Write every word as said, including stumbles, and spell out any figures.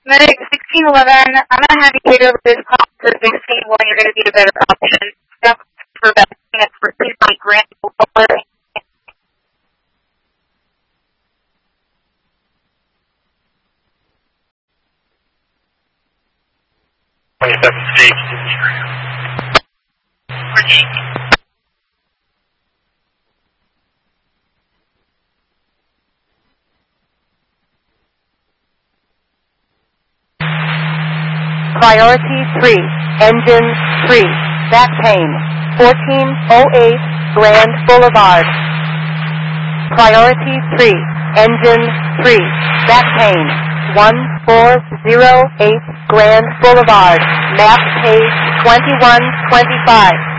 Medic sixteen eleven, I'm going to have you take over this call to sixteen one. You're going to be a better option. Step for that. That's for three point grand. twenty-seven stage. Priority three, engine three, back pain, fourteen oh eight Grand Boulevard. Priority three, engine three, back pain, one four oh eight Grand Boulevard, map page twenty-one twenty-five.